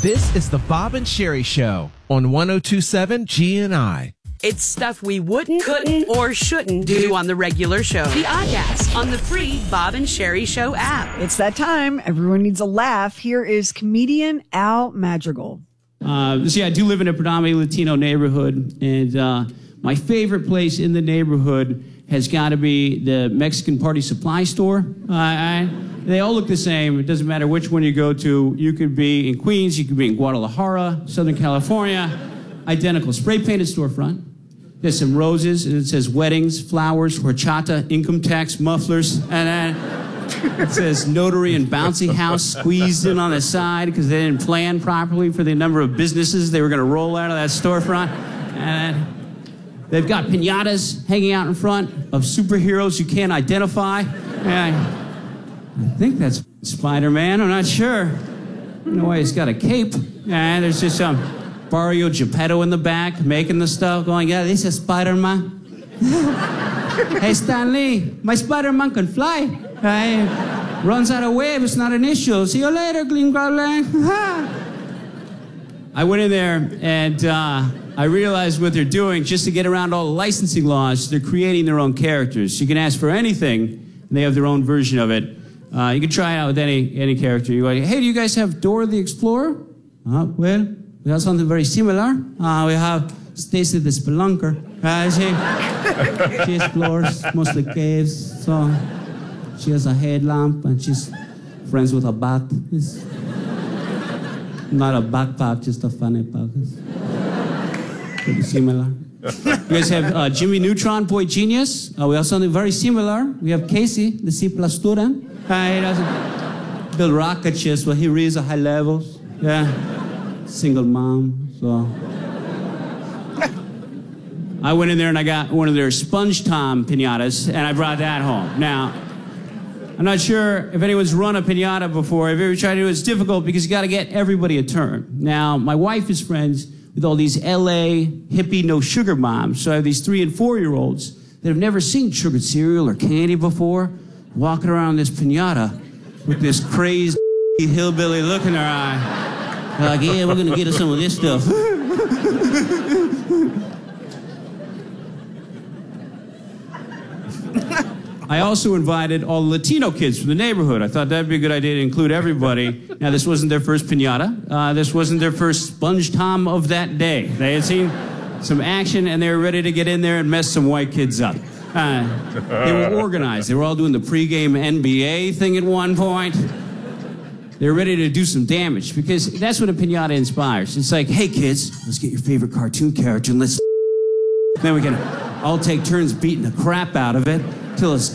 This is the Bob and Sherry Show on 102.7 GNI. It's stuff we wouldn't, couldn't, or shouldn't do on the regular show. The Oddcast on the free Bob and Sherry Show app. It's that time. Everyone needs a laugh. Here is comedian Al Madrigal. I do live in a predominantly Latino neighborhood, and my favorite place in the neighborhood has got to be the Mexican Party Supply Store. They all look the same. It doesn't matter which one you go to. You could be in Queens, you could be in Guadalajara, Southern California. Identical spray-painted storefront. There's some roses, and it says weddings, flowers, horchata, income tax, mufflers, and then it says notary and bouncy house squeezed in on the side because they didn't plan properly for the number of businesses they were going to roll out of that storefront. And they've got piñatas hanging out in front of superheroes you can't identify. And I think that's Spider-Man. I'm not sure. No way he's got a cape. And there's just some Mario Geppetto in the back making the stuff, going, yeah, this is Spider-Man. Hey, Stan Lee, my Spider-Man can fly. Runs out of web, it's not an issue. See you later, Gleam Growling. I went in there and I realized what they're doing just to get around all the licensing laws. They're creating their own characters. You can ask for anything, and they have their own version of it. You can try it out with any character. You go, hey, do you guys have Dora the Explorer? Well, we have something very similar. We have Stacy the Spelunker. She explores mostly caves, so she has a headlamp and she's friends with a bat. It's not a backpack, just a funny pack. It's pretty similar. You guys have Jimmy Neutron, Boy Genius. We have something very similar. We have Casey, the C+ student. He doesn't build rocket ships, but he reads at high levels. Yeah. Single mom, so. I went in there and I got one of their Sponge Tom piñatas, and I brought that home. Now, I'm not sure if anyone's run a piñata before. If you ever tried to do it, it's difficult because you got to get everybody a turn. Now, my wife is friends with all these LA hippie no sugar moms, so I have these 3- and 4-year-olds that have never seen sugared cereal or candy before, walking around this piñata with this crazed hillbilly look in their eye. They're like, yeah, we're going to get us some of this stuff. I also invited all the Latino kids from the neighborhood. I thought that'd be a good idea to include everybody. Now, this wasn't their first piñata. This wasn't their first Sponge Tom of that day. They had seen some action, and they were ready to get in there and mess some white kids up. They were organized. They were all doing the pregame NBA thing at one point. They were ready to do some damage, because that's what a piñata inspires. It's like, hey, kids, let's get your favorite cartoon character, and let's... Then we can all take turns beating the crap out of it till it's